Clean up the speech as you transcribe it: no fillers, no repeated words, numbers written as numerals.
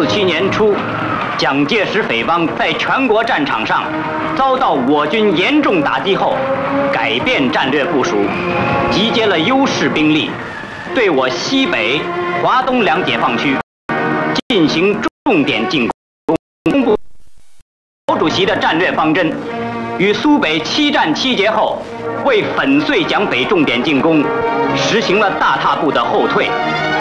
1947年初，蒋介石匪帮在全国战场上遭到我军严重打击后，改变战略部署，集结了优势兵力，对我西北、华东两解放区进行重点进攻。公布毛主席的战略方针，与苏北7战7捷后，为粉碎蒋匪重点进攻，实行了大踏步的后退。